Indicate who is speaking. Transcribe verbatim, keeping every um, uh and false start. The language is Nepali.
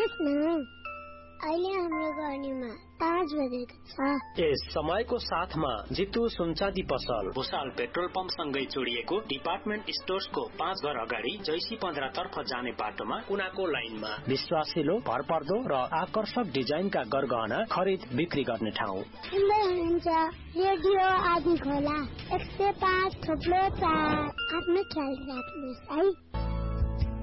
Speaker 1: सुन्नुहोस् न, अहिले हाम्रो गर्नीमा पाँच बजेको छ।
Speaker 2: यस समयको साथमा जितु सुनचाँदी पसल भुसाल पेट्रोल पम्प सँगै जोडिएको डिपार्टमेन्ट स्टोर्सको पाँच घर अगाडि जैसी पन्ध्र तर्फ जाने बाटोमा कुनाको लाइनमा विश्वासिलो, भरपर्दो र आकर्षक डिजाइनका गरगहना खरिद बिक्री गर्ने ठाउँ।
Speaker 1: सुन्दै हुनुहुन्छ रेडियो आदि खोला एक सय पाँच थोप्लो चार। आफ्नो ख्याल राख्नुहोस् है।